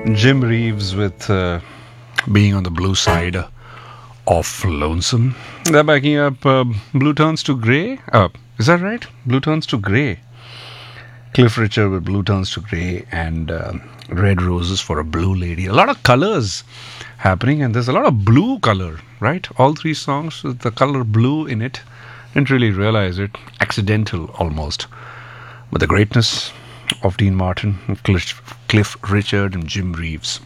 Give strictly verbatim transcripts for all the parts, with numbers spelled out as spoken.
Jim Reeves with uh, Being on the Blue Side of Lonesome. They're backing up uh, Blue Turns to Grey. Uh, is that right? Blue Turns to Grey. Cliff Richard with Blue Turns to Grey and uh, Red Roses for a Blue Lady. A lot of colors happening, and there's a lot of blue color, right? All three songs with the color blue in it. Didn't really realize it. Accidental almost. But the greatness of Dean Martin, Cliff, Cliff Richard and Jim Reeves.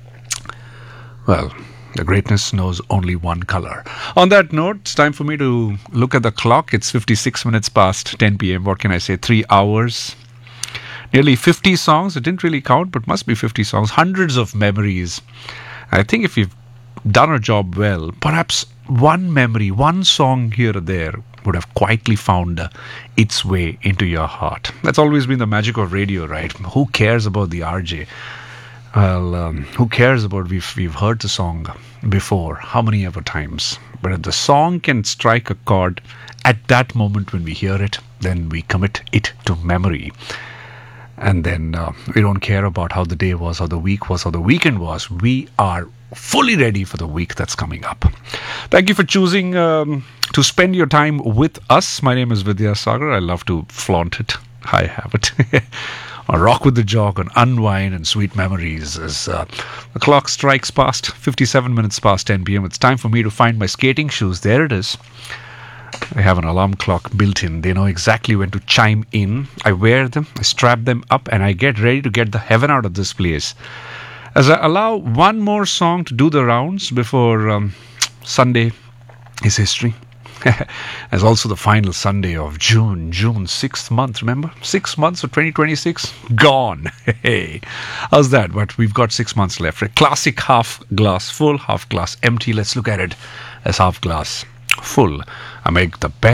Well, the greatness knows only one color. On that note, it's time for me to look at the clock. It's fifty-six minutes past ten p.m. What can I say? Three hours. Nearly fifty songs. It didn't really count, but must be fifty songs. Hundreds of memories. I think if you've done a job well, perhaps one memory, one song here or there would have quietly found uh, its way into your heart. That's always been the magic of radio, right? Who cares about the R J? Well, um, who cares about we've we've heard the song before, how many ever times? But if the song can strike a chord at that moment when we hear it, then we commit it to memory. And then uh, we don't care about how the day was, how the week was, how the weekend was. We are fully ready for the week that's coming up. Thank you for choosing um, to spend your time with us. My name is Vidya Sagar. I love to flaunt it. I have it. On Rock with the Jog, on Unwind and Sweet Memories. As uh, the clock strikes past fifty-seven minutes past ten p.m. It's time for me to find my skating shoes. There it is. I have an alarm clock built in. They know exactly when to chime in. I wear them, I strap them up, and I get ready to get the heaven out of this place. As I allow one more song to do the rounds before um, Sunday is history. As also the final Sunday of June, June sixth month, remember? Six months of twenty twenty-six, gone. Hey, how's that? But we've got six months left. A classic half glass full, half glass empty. Let's look at it as half glass full. I make the best